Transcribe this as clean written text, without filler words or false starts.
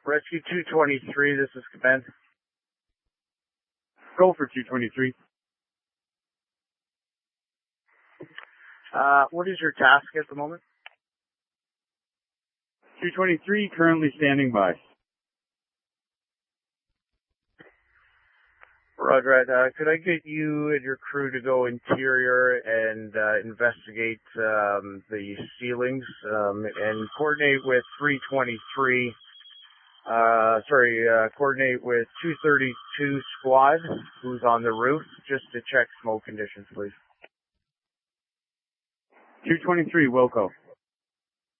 Rescue 223, this is command. Go for 223. What is your task at the moment? 223, currently standing by. Roger. Could I get you and your crew to go interior and investigate the ceilings and coordinate with 323? Coordinate with 232 squad, who's on the roof, just to check smoke conditions, please. 223, Wilco.